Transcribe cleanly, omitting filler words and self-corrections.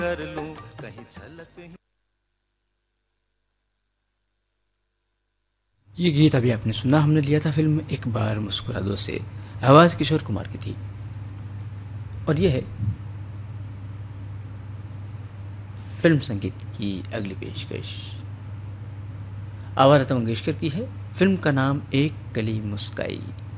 कर लूं कहीं छलक ही। ये गीत अभी आपने सुना, हमने लिया था फिल्म एक बार मुस्कुरा दो से। आवाज़ किशोर कुमार की थी। और ये है फिल्म संगीत की अगली पेशकश, आवाज़ लता मंगेशकर की है। फिल्म का नाम एक कली मुस्काई।